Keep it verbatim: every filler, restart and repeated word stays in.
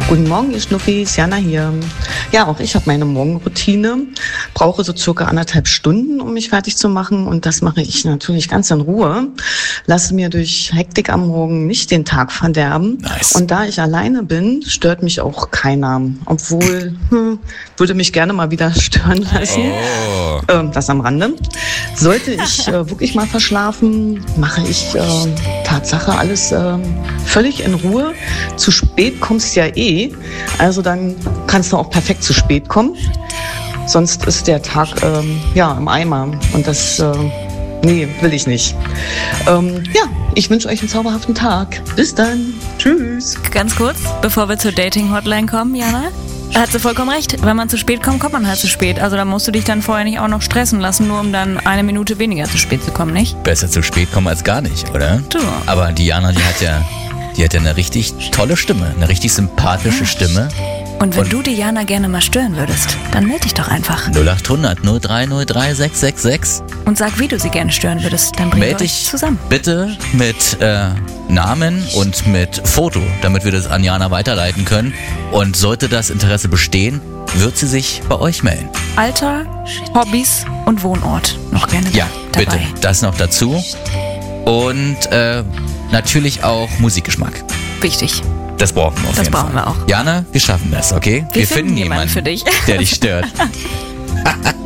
Guten Morgen, ihr Schnuffis, Jana hier. Ja, auch ich habe meine Morgenroutine, brauche so circa anderthalb Stunden, um mich fertig zu machen und das mache ich natürlich ganz in Ruhe. Lasse mir durch Hektik am Morgen nicht den Tag verderben. Nice. Und da ich alleine bin, stört mich auch keiner. Obwohl, hm, würde mich gerne mal wieder stören lassen. Oh. Ähm, das am Rande. Sollte ich äh, wirklich mal verschlafen, mache ich äh, Tatsache alles äh, völlig in Ruhe. Zu spät kommst ja eh. Also dann kannst du auch perfekt zu spät kommen. Sonst ist der Tag ähm, ja im Eimer. Und das, äh, nee, will ich nicht. Ähm, ja, ich wünsche euch einen zauberhaften Tag. Bis dann. Tschüss. Ganz kurz, bevor wir zur Dating-Hotline kommen, Jana. Hat sie vollkommen recht. Wenn man zu spät kommt, kommt man halt zu spät. Also da musst du dich dann vorher nicht auch noch stressen lassen, nur um dann eine Minute weniger zu spät zu kommen, nicht? Besser zu spät kommen als gar nicht, oder? Du. Aber Diana, die hat ja, die hat ja eine richtig tolle Stimme, eine richtig sympathische Stimme. Und wenn Und- du die Jana gerne mal stören würdest, dann melde dich doch einfach. null acht hundert null drei null drei sechs sechs sechs. Und sag, wie du sie gerne stören würdest. Dann bringen wir Meld euch dich zusammen. bitte mit äh, Namen und mit Foto, damit wir das an Jana weiterleiten können. Und sollte das Interesse bestehen, wird sie sich bei euch melden. Alter, Hobbys und Wohnort noch gerne Ja, dabei. bitte. Das noch dazu. Und äh, natürlich auch Musikgeschmack. Wichtig. Das brauchen wir auf Das jeden brauchen Fall. wir auch. Jana, wir schaffen das, okay? Wir finden jemanden für dich. der dich stört.